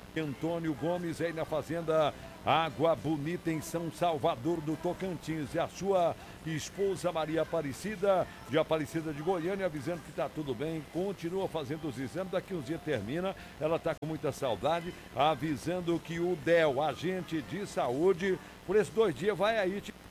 Antônio Gomes aí na fazenda Água Bonita em São Salvador do Tocantins. E a sua esposa Maria Aparecida, de Aparecida de Goiânia, avisando que está tudo bem, continua fazendo os exames, daqui uns dias termina, ela está com muita saudade, avisando que o DEL, agente de saúde, por esses 2 dias vai aí